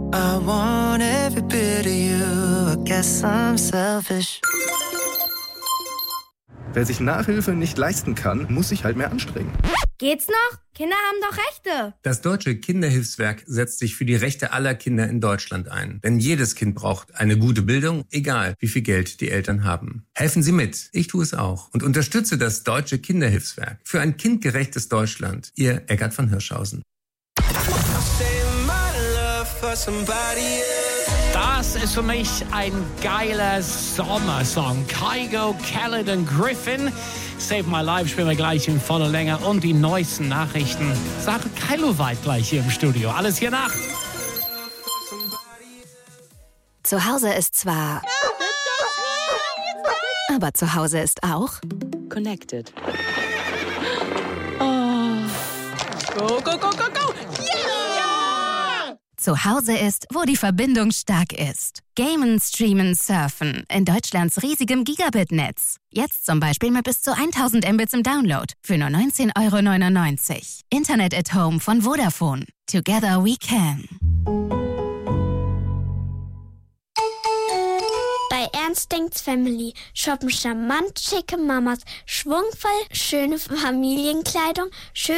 I want every bit of you. I guess I'm selfish. Wer sich Nachhilfe nicht leisten kann, muss sich halt mehr anstrengen. Geht's noch? Kinder haben doch Rechte. Das Deutsche Kinderhilfswerk setzt sich für die Rechte aller Kinder in Deutschland ein. Denn jedes Kind braucht eine gute Bildung, egal wie viel Geld die Eltern haben. Helfen Sie mit. Ich tue es auch. Und unterstütze das Deutsche Kinderhilfswerk für ein kindgerechtes Deutschland. Ihr Eckart von Hirschhausen. Das ist für mich ein geiler Sommersong. Kygo, Khaled und Griffin. Save My Life spielen wir gleich in voller Länge. Und die neuesten Nachrichten. Sache Kylo weit gleich hier im Studio. Alles hier nach. Zu Hause ist zwar... Aber zu Hause ist auch... Connected. Go, go, go, go, go! Zu Hause ist, wo die Verbindung stark ist. Gamen, streamen, surfen. In Deutschlands riesigem Gigabit-Netz. Jetzt zum Beispiel mit bis zu 1000 Mbits im Download. Für nur 19,99 €. Internet at Home von Vodafone. Together we can. Bei Ernst denkt's Family shoppen charmant schicke Mamas, schwungvoll schöne Familienkleidung,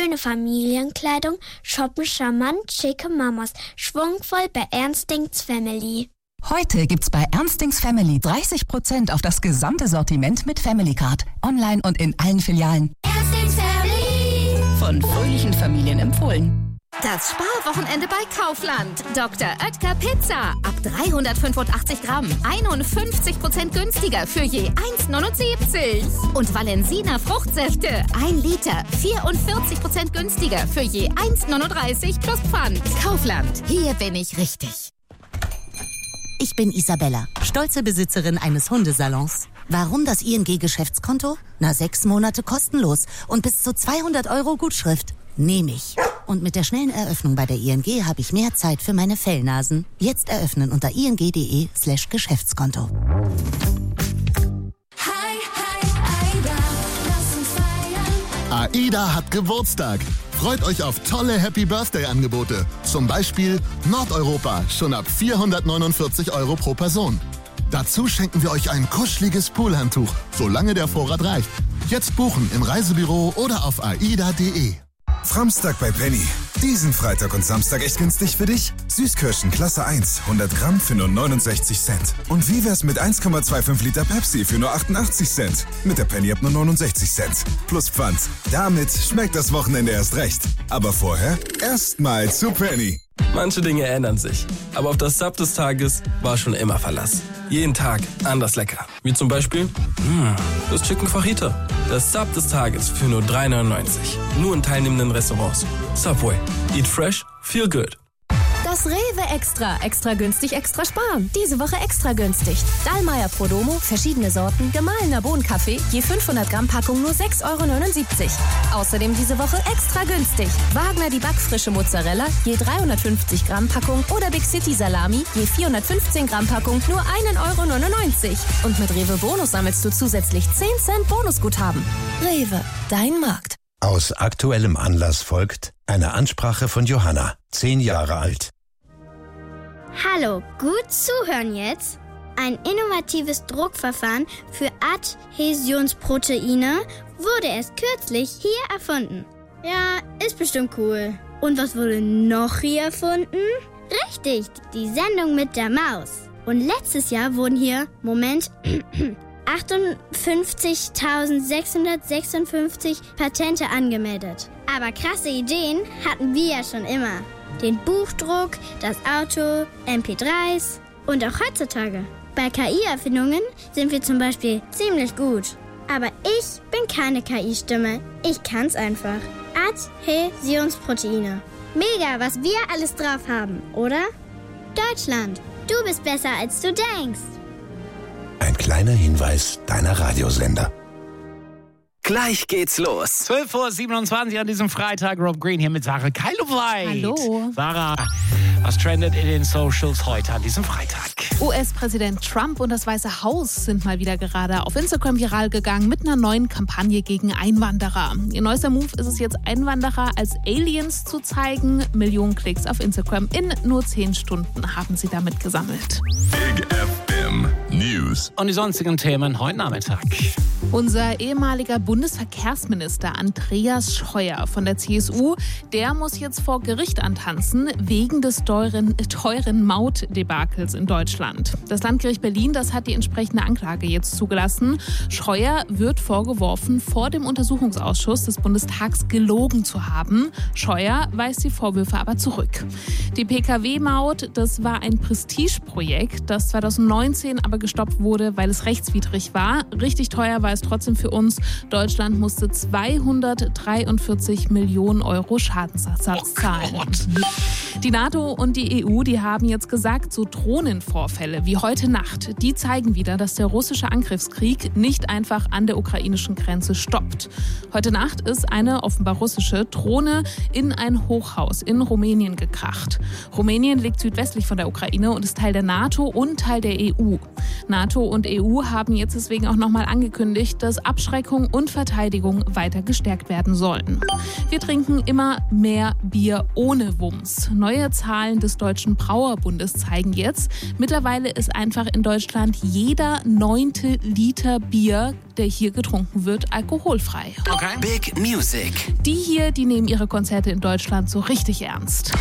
shoppen charmant schicke Mamas, schwungvoll bei Ernst denkt's Family. Heute gibt's bei Ernst denkt's Family 30% auf das gesamte Sortiment mit Family Card. Online und in allen Filialen. Ernst denkt's Family. Von fröhlichen Familien empfohlen. Das Sparwochenende bei Kaufland. Dr. Oetker Pizza. Ab 385 Gramm. 51% günstiger für je 1,79. Und Valensina Fruchtsäfte. 1 Liter. 44% günstiger für je 1,39 plus Pfand. Kaufland. Hier bin ich richtig. Ich bin Isabella, stolze Besitzerin eines Hundesalons. Warum das ING-Geschäftskonto? 6 Monate kostenlos und bis zu 200 € Gutschrift. Nehme ich. Und mit der schnellen Eröffnung bei der ING habe ich mehr Zeit für meine Fellnasen. Jetzt eröffnen unter ing.de/Geschäftskonto. AIDA hat Geburtstag. Freut euch auf tolle Happy-Birthday-Angebote. Zum Beispiel Nordeuropa, schon ab 449 € pro Person. Dazu schenken wir euch ein kuscheliges Poolhandtuch, solange der Vorrat reicht. Jetzt buchen im Reisebüro oder auf aida.de. Samstag bei Penny. Diesen Freitag und Samstag echt günstig für dich? Süßkirschen Klasse 1, 100 Gramm für nur 69 Cent. Und wie wär's mit 1,25 Liter Pepsi für nur 88 Cent? Mit der Penny ab nur 69 Cent. Plus Pfand. Damit schmeckt das Wochenende erst recht. Aber vorher erstmal zu Penny. Manche Dinge ändern sich, aber auf das Sub des Tages war schon immer Verlass. Jeden Tag anders lecker. Wie zum Beispiel das Chicken Fajita. Das Sub des Tages für nur 3,99 €. Nur in teilnehmenden Restaurants. Subway. Eat fresh, feel good. Das Rewe Extra. Extra günstig, extra sparen. Diese Woche extra günstig. Dallmayr Prodomo, verschiedene Sorten, gemahlener Bohnenkaffee, je 500 Gramm Packung nur 6,79 €. Außerdem diese Woche extra günstig. Wagner die backfrische Mozzarella, je 350 Gramm Packung oder Big City Salami, je 415 Gramm Packung nur 1,99 €. Und mit Rewe Bonus sammelst du zusätzlich 10 Cent Bonusguthaben. Rewe, dein Markt. Aus aktuellem Anlass folgt eine Ansprache von Johanna, 10 Jahre alt. Hallo, gut zuhören jetzt. Ein innovatives Druckverfahren für Adhäsionsproteine wurde erst kürzlich hier erfunden. Ja, ist bestimmt cool. Und was wurde noch hier erfunden? Richtig, die Sendung mit der Maus. Und letztes Jahr wurden hier, 58.656 Patente angemeldet. Aber krasse Ideen hatten wir ja schon immer. Den Buchdruck, das Auto, MP3s und auch heutzutage. Bei KI-Erfindungen sind wir zum Beispiel ziemlich gut. Aber ich bin keine KI-Stimme. Ich kann's einfach. Adhäsionsproteine. Mega, was wir alles drauf haben, oder? Deutschland, du bist besser, als du denkst. Ein kleiner Hinweis deiner Radiosender. Gleich geht's los. 12:27 Uhr an diesem Freitag. Rob Green hier mit Sarah Keilovleit. Hallo. Sarah, was trendet in den Socials heute an diesem Freitag? US-Präsident Trump und das Weiße Haus sind mal wieder gerade auf Instagram viral gegangen mit einer neuen Kampagne gegen Einwanderer. Ihr neuester Move ist es jetzt, Einwanderer als Aliens zu zeigen. Millionen Klicks auf Instagram in nur 10 Stunden haben sie damit gesammelt. Big FM News. Und die sonstigen Themen heute Nachmittag. Unser ehemaliger Bundesverkehrsminister Andreas Scheuer von der CSU, der muss jetzt vor Gericht antanzen wegen des teuren Mautdebakels in Deutschland. Das Landgericht Berlin, das hat die entsprechende Anklage jetzt zugelassen. Scheuer wird vorgeworfen, vor dem Untersuchungsausschuss des Bundestags gelogen zu haben. Scheuer weist die Vorwürfe aber zurück. Die Pkw-Maut, das war ein Prestigeprojekt, das 2019 aber gestoppt wurde, weil es rechtswidrig war. Richtig teuer war es trotzdem für uns. Deutschland musste 243 Millionen Euro Schadensersatz zahlen. Die NATO und die EU, die haben jetzt gesagt, so Drohnenvorfälle wie heute Nacht, die zeigen wieder, dass der russische Angriffskrieg nicht einfach an der ukrainischen Grenze stoppt. Heute Nacht ist eine offenbar russische Drohne in ein Hochhaus in Rumänien gekracht. Rumänien liegt südwestlich von der Ukraine und ist Teil der NATO und Teil der EU. NATO und EU haben jetzt deswegen auch nochmal angekündigt, dass Abschreckung und Verteidigung weiter gestärkt werden sollen. Wir trinken immer mehr Bier ohne Wumms. Neue Zahlen des Deutschen Brauerbundes zeigen jetzt, mittlerweile ist einfach in Deutschland jeder 9. Liter Bier, der hier getrunken wird, alkoholfrei. Okay. Big Music. Die hier, die nehmen ihre Konzerte in Deutschland so richtig ernst.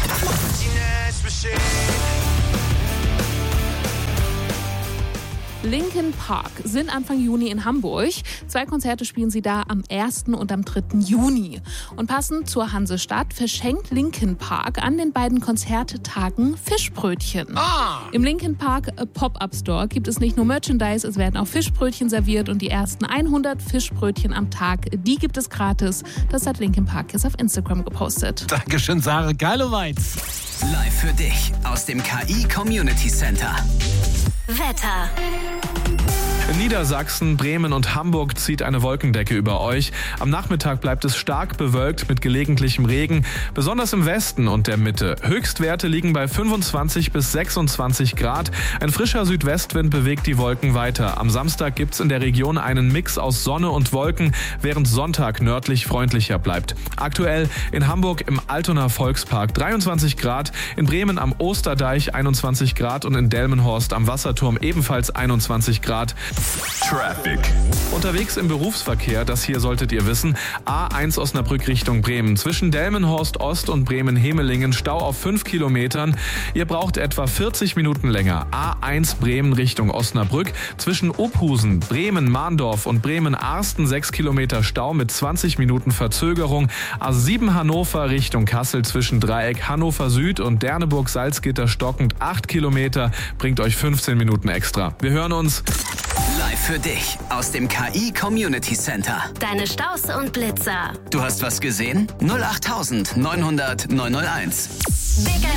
Linkin Park sind Anfang Juni in Hamburg. 2 Konzerte spielen sie da am 1. und am 3. Juni. Und passend zur Hansestadt verschenkt Linkin Park an den beiden Konzerttagen Fischbrötchen. Im Linkin Park Pop-Up Store gibt es nicht nur Merchandise, es werden auch Fischbrötchen serviert und die ersten 100 Fischbrötchen am Tag, die gibt es gratis. Das hat Linkin Park jetzt auf Instagram gepostet. Dankeschön, Sarah Geilowitz. Live für dich aus dem KI Community Center. Wetter. In Niedersachsen, Bremen und Hamburg zieht eine Wolkendecke über euch. Am Nachmittag bleibt es stark bewölkt mit gelegentlichem Regen, besonders im Westen und der Mitte. Höchstwerte liegen bei 25 bis 26 Grad. Ein frischer Südwestwind bewegt die Wolken weiter. Am Samstag gibt's in der Region einen Mix aus Sonne und Wolken, während Sonntag nördlich freundlicher bleibt. Aktuell in Hamburg im Altonaer Volkspark 23 Grad, in Bremen am Osterdeich 21 Grad und in Delmenhorst am Wasserturm ebenfalls 21 Grad. Traffic. Unterwegs im Berufsverkehr, das hier solltet ihr wissen, A1 Osnabrück Richtung Bremen. Zwischen Delmenhorst Ost und Bremen-Hemelingen Stau auf 5 Kilometern. Ihr braucht etwa 40 Minuten länger. A1 Bremen Richtung Osnabrück. Zwischen Ophusen, Bremen-Mahndorf und Bremen-Arsten 6 Kilometer Stau mit 20 Minuten Verzögerung. A7 Hannover Richtung Kassel zwischen Dreieck Hannover Süd und Derneburg-Salzgitter stockend 8 Kilometer. Bringt euch 15 Minuten extra. Wir hören uns live für dich aus dem KI Community Center. Deine Staus und Blitzer. Du hast was gesehen? 08900 901. Big